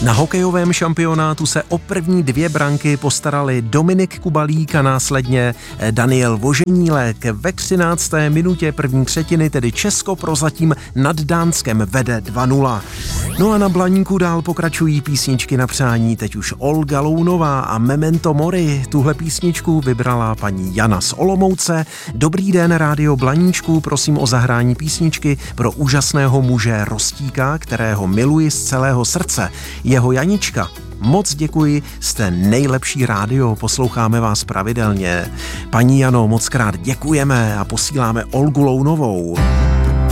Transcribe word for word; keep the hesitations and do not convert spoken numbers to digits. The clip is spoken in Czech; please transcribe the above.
Na hokejovém šampionátu se o první dvě branky postarali Dominik Kubalík a následně Daniel Voženílek. Ve třinácté minutě první třetiny tedy Česko prozatím nad Dánskem vede dva nula. No a na Blaníku dál pokračují písničky na přání, teď už Olga Lounová a Memento Mori. Tuhle písničku vybrala paní Jana z Olomouce. Dobrý den, Rádio Blaníčku, prosím o zahrání písničky pro úžasného muže Rostíka, kterého miluji z celého srdce. Jeho Janička. Moc děkuji, jste nejlepší rádio, posloucháme vás pravidelně. Paní Jano, moc krát děkujeme a posíláme Olgu Lounovou.